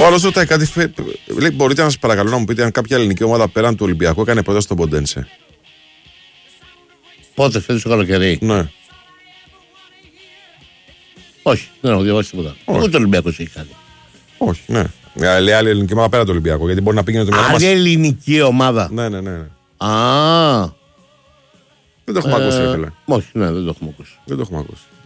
Ο άλλος ρωτάει κάτι. Λέει, μπορείτε να σας παρακαλώ να μου πείτε αν κάποια ελληνική ομάδα πέραν του Ολυμπιακού έκανε ποτέ στον Ποντένσε. Πότε, φέτος το καλοκαίρι? Ναι. Όχι, δεν έχω διαβάσει τίποτα. Ούτε ο Ολυμπιακός έχει κάνει. Όχι, ναι. Λέει άλλη ελληνική ομάδα πέραν του Ολυμπιακού. Γιατί μπορεί να πήγαινε το μυαλό μας. Άλλη ελληνική ομάδα. Ναι. Α. Δεν το έχουμε ακούσει, φίλε. Όχι, ναι, δεν το έχουμε ακούσει. Δεν το έχουμε ακούσει.